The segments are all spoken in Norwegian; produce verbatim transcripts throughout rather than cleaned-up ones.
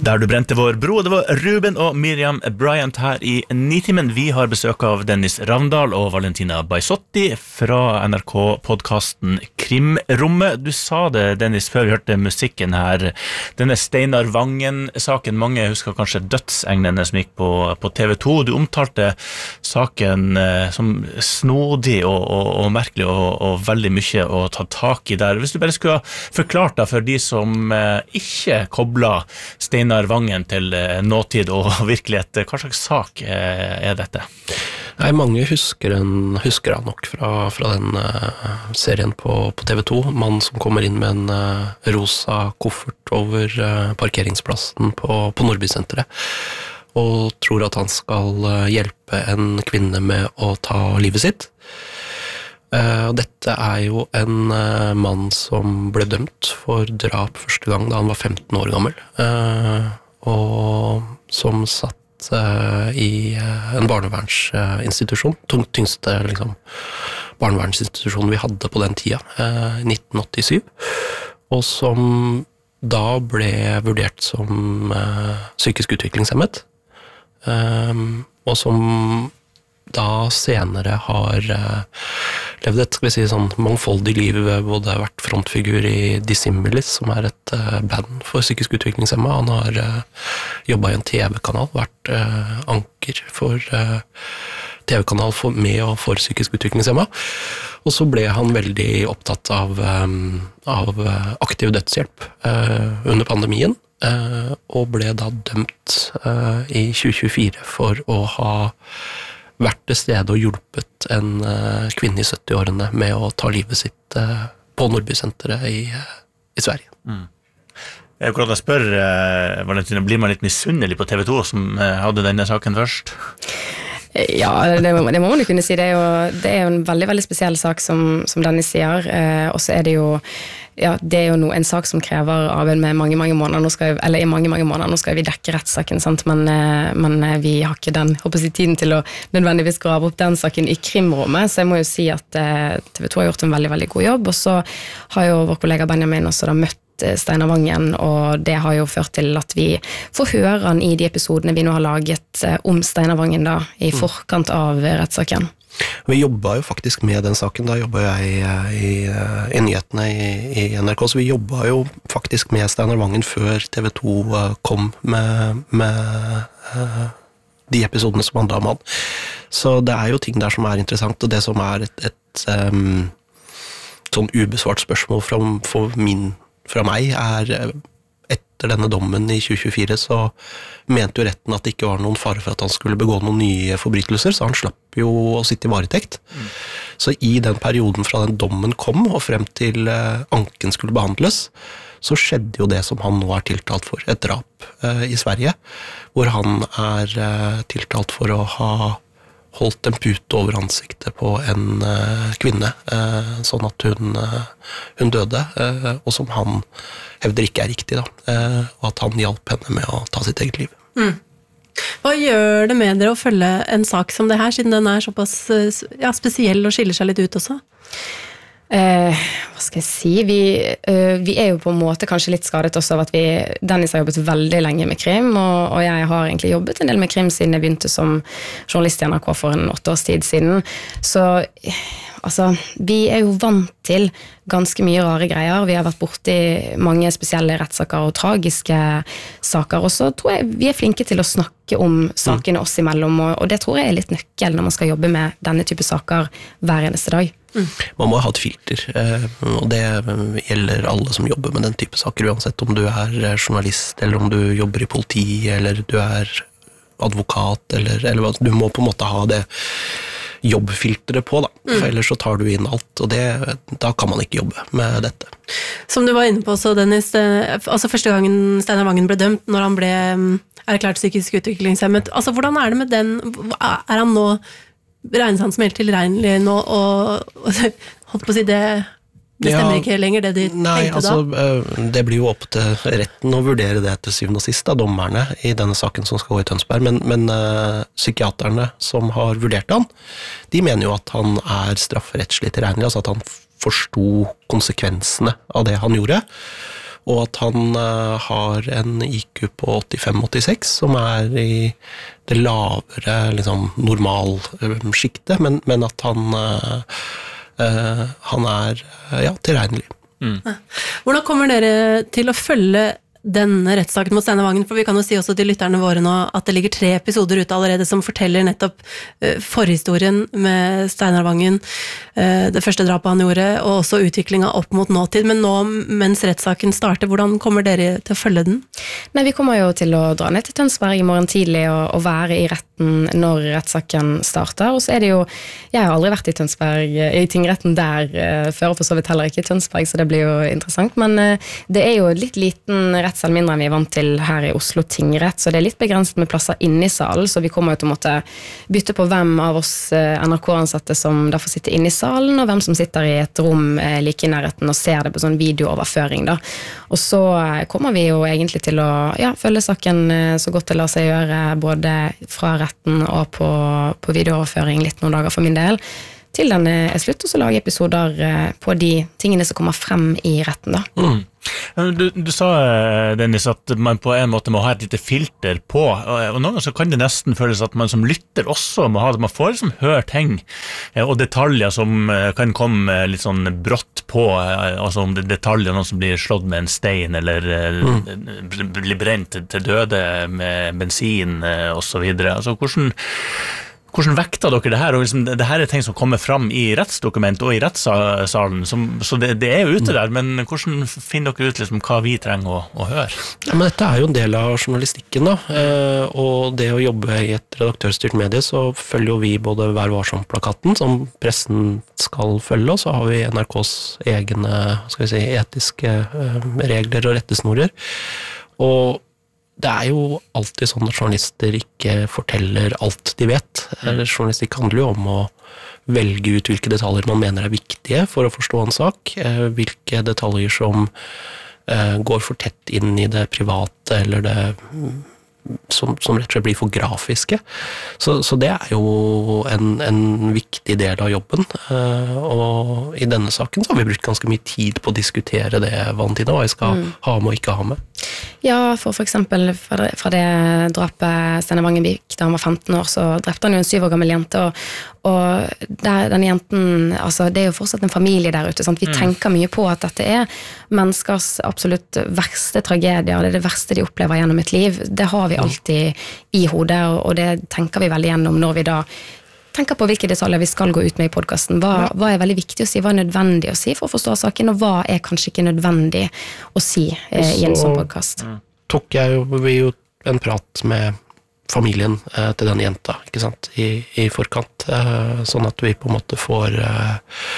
Der du brente vår bro, det var Ruben og Miriam Bryant her i Nitimen. Vi har besøk av Dennis Ravndal og Valentina Baisotti fra N R K-podcasten Krimrommet. Du sa det, Dennis, før vi hørte musikken her. Denne Steinar Vangen-saken, mange husker kanskje dødsenglene som gikk på, på T V to. Du omtalte saken eh, som snodig og, og, og merkelig og, og veldig mye å ta tak i der. Hvis du bare skulle ha forklart det for de som eh, ikke kobler Steinar Vangen til nåtid og virkelighet. Hva slags sak er dette? Nei, mange husker, en, husker han nok fra, fra den uh, serien på, på T V to. Mann som kommer inn med en uh, rosa koffert over uh, parkeringsplassen på, på Nordbysenteret og tror at han skal uh, hjelpe en kvinne med å ta livet sitt. Uh, og dette er jo en uh, mann som ble dømt for drap første gang da han var femten år gammel, uh, og som satt uh, i uh, en barnevernsinstitusjon, uh, tyngste liksom, barnevernsinstitusjonen vi hadde på den tida, uh, i nitten åttisyv, og som da ble vurdert som uh, psykisk utviklingshemmet, uh, og som da senere har uh, levd et skal vi si, sånn mangfoldig liv, både vært frontfigur i Dissimilis, som er et uh, band for psykisk utviklingshemmet. Han har uh, jobbet i en T V-kanal, vært uh, anker for uh, T V-kanal for, med og for psykisk utviklingshemmet. Og så ble han veldig opptatt av, um, av uh, aktiv dødshjelp uh, under pandemien, uh, og ble da dømt uh, i tjue tjuefire for å ha vært til stede og hjulpet en uh, kvinne i sytti-årene med å ta livet sitt uh, på Nordbysenteret i, uh, i Sverige. Mm. Jeg kan spørre, uh, Valentina, blir man litt misunnelig på T V to som uh, hadde denne saken først? Ja, det må, det må man jo kunne si. Det er jo, det er jo en veldig, veldig spesiell sak som, som Dennis sier, uh, og så er det jo ja, det er jo no, en sak som krever arbeid med mange, mange måneder, nå skal, eller i mange, mange måneder, nå skal vi dekke rettssaken, sant? Men, men vi har ikke den, håper jeg, tiden til å nødvendigvis grave opp den saken i krimrommet, så jeg må jo si at eh, T V to har gjort en veldig, veldig god jobb, og så har jo vår kollega Benjamin også da møtt Steinar Vangen, og det har jo ført til at vi får høre han i de episodene vi nå har laget eh, om Steinar Vangen da, i forkant av rettssaken. Vi jobbet jo faktisk med den saken, da jobbet jeg i, i, i nyhetene i, i N R K, så vi jobbet jo faktisk med Steinar Vangen før T V to kom med, med uh, de episodene som handlet om han. Så det er jo ting der som er interessant, og det som er et, et um, sånn ubesvart spørsmål fra, for min, fra meg er etter denne dommen i tjue tjuefire så mente jo retten at det ikke var noen fare for at han skulle begå noen nye forbrytelser, så han slapp jo å sitte i varetekt. Mm. Så i den perioden fra den dommen kom og frem til uh, anken skulle behandles, så skjedde jo det som han nå er tiltalt for, et drap uh, i Sverige, hvor han er uh, tiltalt for å ha holdt en pute over ansiktet på en uh, kvinne, uh, sånn at hun, uh, hun døde, uh, og som han hevder ikke er riktig, da, uh, og at han hjalp henne med å ta sitt eget liv. Mm. Hva gjør det med dere å følge en sak som det her, siden den er såpass ja, spesiell og skiller seg litt ut også? Eh, hva skal jeg si? Vi, uh, vi er jo på en måte kanskje litt skadet også av at vi, Dennis har jobbet veldig lenge med krim, og, og jeg har egentlig jobbet en del med krim siden jeg begynte som journalist i N R K for en åtte års tid siden. Så altså, vi er jo vant til ganske mye rare greier. Vi har vært borte i mange spesielle rettssaker og tragiske saker, og så tror jeg vi er flinke til å snakke om sakene oss imellom, og, og det tror jeg er litt nøkkel når man skal jobbe med denne type saker hver eneste dag. Mm. Man må ha et filter, og det gjelder alle som jobber med den type saker, uansett om du er journalist, eller om du jobber i politi, eller du er advokat, eller, eller du må på en måte ha det jobbfilteret på, da. For ellers så tar du inn alt, og det, da kan man ikke jobbe med dette. Som du var inne på også, Dennis, det, altså første gangen Steinar Vangen ble dømt, når han ble erklært psykisk utviklingshemmet, altså hvordan er det med den, er han nå regnes han som helt tilregnelig nå, og, og holdt på å si det, det stemmer ja, ikke lenger det de nei, tenkte altså, da? Det blir jo opp til retten å vurdere det til syvende og sist, da, dommerne i denne saken som skal gå i Tønsberg, men, men uh, psykiaterne som har vurdert han, de mener jo at han er strafferettslig tilregnelig, altså at han forsto konsekvensene av det han gjorde, og at han uh, har en I Q på åttifem til åttiseks, som er i det lavere liksom, normalskiktet, men, men at han, uh, uh, han er uh, ja, tilregnelig. Mm. Hvordan kommer dere til å følge denne rettssaken mot Steinar Vangen, for vi kan jo si også til lytterne våre nå at det ligger tre episoder ute allerede som forteller nettopp uh, forhistorien med Steinar Vangen, uh, det første drapet han gjorde, og også utviklingen opp mot nåtid, men nå mens rettssaken starter, hvordan kommer dere til å følge den? Nei, vi kommer jo til å dra ned til Tønsberg i morgen tidlig og, og være i retten når rettssaken starter, og så er det jo, jeg har aldri vært i Tønsberg, i tingretten der uh, før, og for så vidt heller ikke i Tønsberg, så det blir jo interessant, men uh, det er jo litt liten rett selv mindre enn vi er vant til her i Oslo tingrett, så det er litt begrenset med plasser inne i salen, så vi kommer jo til å måtte bytte på hvem av oss N R K-ansatte som derfor sitter inne i salen, og hvem som sitter i et rom like i nærheten og ser det på sånn videooverføring da. Og så kommer vi jo egentlig til å ja, følge saken så godt det lar seg gjøre, både fra retten og på, på videooverføring litt noen dager for min del, til den er slutt, og så lage episoder på de tingene som kommer frem i retten da. Mm. Du, du sa, Dennis, at man på en måte må ha et lite filter på, og noen ganger så kan det nesten føles at man som lytter også må ha det. Man får liksom høre ting, og detaljer som kan komme litt sånn brått på, altså om det er detaljer, noen som blir slått med en stein, eller mm. blir brent til døde med bensin, og så videre. Altså, hvordan... Hvordan vekter dere det her? Og liksom, det her er ting som kommer fram i rettsdokument og i rettssalen, som, så det, det er jo ute der, men hvordan finner dere ut liksom, hva vi trenger å, å høre? Ja, men dette er jo en del av journalistikken da, eh, og det å jobbe i et redaktørstyrt medie, så følger jo vi både Vær varsom-plakaten, som pressen skal følge, og så har vi N R K's egne, skal vi si, etiske eh, regler og rettesnorer, og det er jo alltid sånn at journalister ikke forteller alt de vet. Mm. Journalistikk handler jo om å velge ut hvilke detaljer man mener er viktige for å forstå en sak, hvilke detaljer som går for tett inn i det private, eller det som, som rett og slett blir for grafiske. Så, så det er jo en, en viktig del av jobben, og i denne saken så har vi brukt ganske mye tid på å diskutere det, Valentina, hva jeg skal mm. ha med og ikke ha med. Ja, for for eksempel fra det, fra det drapet Steinar Vangen begikk da han var femten år, så drepte han jo en syv år gammel jente, og, og der, den jenten, altså det er jo fortsatt en familie der ute, sant? Vi mm. tenker mye på at dette er menneskers absolutt verste tragedier, det er det verste de opplever gjennom et liv, det har vi alltid i hodet, og, og det tenker vi veldig gjennom når vi da tenker på hvilke detaljer vi skal gå ut med i podcasten. Hva, hva er veldig viktig å si, hva er nødvendig å si for å forstå saken, og hva er kanskje ikke nødvendig å si eh, i en sånn podcast. Så tok jeg jo, vi jo en prat med familien eh, til denne jenta, ikke sant, i, i forkant, eh, sånn at vi på en måte får eh,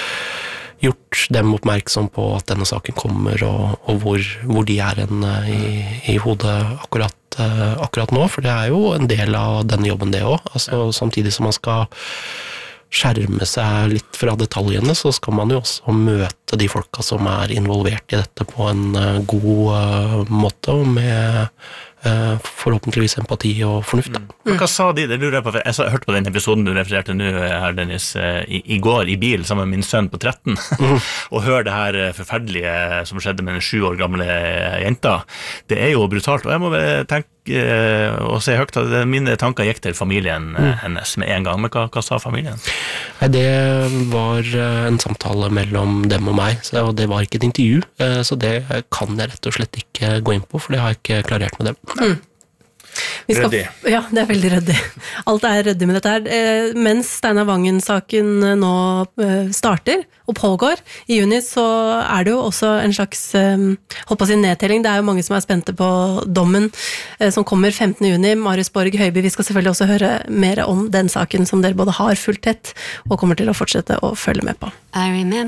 gjort dem oppmerksom på at denne saken kommer, og, og hvor, hvor de er en, uh, i, i hodet akkurat, uh, akkurat nå, for det er jo en del av denne jobben det også. Altså, ja. Samtidig som man skal skjerme seg litt fra detaljene, så skal man jo også møte de folka som er involvert i dette på en uh, god uh, måte, og med uh, forhåpentligvis empati og fornuft. Mm. Men hva sa de? Det lurer jeg på, jeg har hørt på den episoden du refererte nå her, Dennis, i, i går i bil sammen med min sønn på tretten, mm. og hør det her forferdelige som skjedde med den sju år gamle jenta. Det er jo brutalt, og jeg må tenke og se høyt at mine tanker gikk til familien mm. hennes med en gang, men hva, hva sa familien? Nei, det var en samtale mellom dem og meg, så det var ikke et intervju, så det kan jeg rett og slett ikke gå inn på, for det har jeg ikke klarert med dem. Mm. Vi skal, ja, det er veldig ryddig. Alt er ryddig med dette her. Mens Steinar Vangen-saken nå starter og pågår i juni, så er det jo også en slags holdt på å si nedtelling. Det er jo mange som er spente på dommen som kommer femtende juni. Marius Borg Høiby, vi skal selvfølgelig også høre mer om den saken som dere både har fulgt tett og kommer til å fortsette å følge med på.